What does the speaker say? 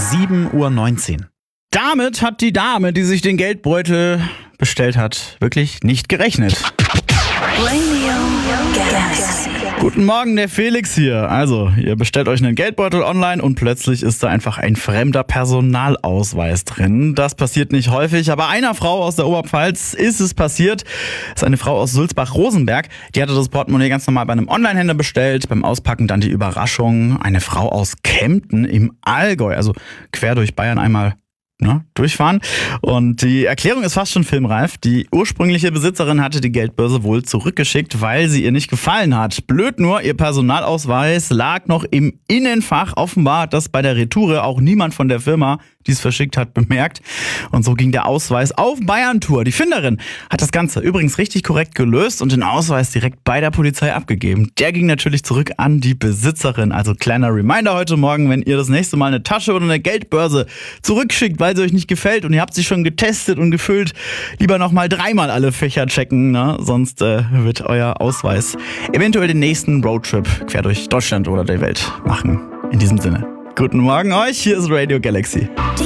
7:19 Uhr. Damit hat die Dame, die sich den Geldbeutel bestellt hat, wirklich nicht gerechnet. Guten Morgen, der Felix hier. Also, ihr bestellt euch einen Geldbeutel online und plötzlich ist da einfach ein fremder Personalausweis drin. Das passiert nicht häufig, aber einer Frau aus der Oberpfalz ist es passiert. Das ist eine Frau aus Sulzbach-Rosenberg. Die hatte das Portemonnaie ganz normal bei einem Onlinehändler bestellt. Beim Auspacken dann die Überraschung. Eine Frau aus Kempten im Allgäu, also quer durch Bayern einmal durchfahren. Und die Erklärung ist fast schon filmreif. Die ursprüngliche Besitzerin hatte die Geldbörse wohl zurückgeschickt, weil sie ihr nicht gefallen hat. Blöd nur, ihr Personalausweis lag noch im Innenfach. Offenbar hat das bei der Retoure auch niemand von der Firma, die es verschickt hat, bemerkt. Und so ging der Ausweis auf Bayern-Tour. Die Finderin hat das Ganze übrigens richtig korrekt gelöst und den Ausweis direkt bei der Polizei abgegeben. Der ging natürlich zurück an die Besitzerin. Also kleiner Reminder heute Morgen, wenn ihr das nächste Mal eine Tasche oder eine Geldbörse zurückschickt, weil sie euch nicht gefällt und ihr habt sie schon getestet und gefüllt, lieber nochmal 3-mal alle Fächer checken, ne? Sonst wird euer Ausweis eventuell den nächsten Roadtrip quer durch Deutschland oder die Welt machen. In diesem Sinne, guten Morgen euch, hier ist Radio Galaxy.